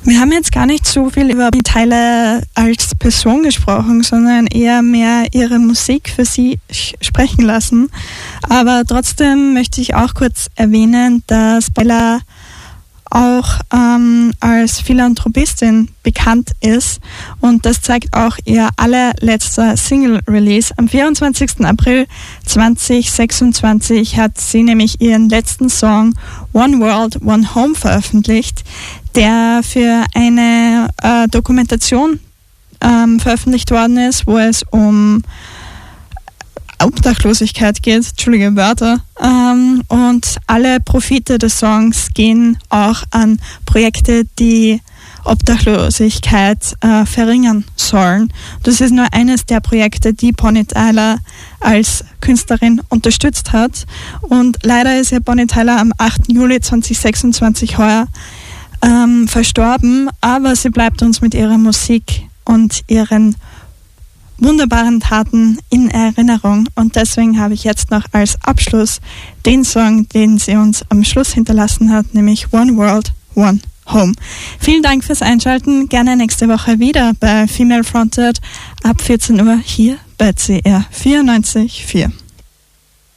Wir haben jetzt gar nicht so viel über Tyler als Person gesprochen, sondern eher mehr ihre Musik für sie sprechen lassen. Aber trotzdem möchte ich auch kurz erwähnen, dass Bella auch als Philanthropistin bekannt ist, und das zeigt auch ihr allerletzter Single-Release. Am 24. April 2026 hat sie nämlich ihren letzten Song One World, One Home veröffentlicht, der für eine Dokumentation veröffentlicht worden ist, wo es um Obdachlosigkeit geht, entschuldige Wörter, und alle Profite des Songs gehen auch an Projekte, die Obdachlosigkeit verringern sollen. Das ist nur eines der Projekte, die Bonnie Tyler als Künstlerin unterstützt hat, und leider ist ja Bonnie Tyler am 8. Juli 2026 heuer verstorben, aber sie bleibt uns mit ihrer Musik und ihren wunderbaren Taten in Erinnerung, und deswegen habe ich jetzt noch als Abschluss den Song, den sie uns am Schluss hinterlassen hat, nämlich One World, One Home. Vielen Dank fürs Einschalten, gerne nächste Woche wieder bei Female Fronted ab 14 Uhr hier bei CR 94.4.